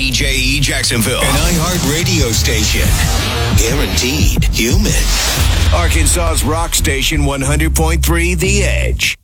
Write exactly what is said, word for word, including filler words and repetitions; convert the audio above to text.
K J E Jacksonville, an iHeart radio station. Guaranteed human. Arkansas's rock station one hundred point three The Edge.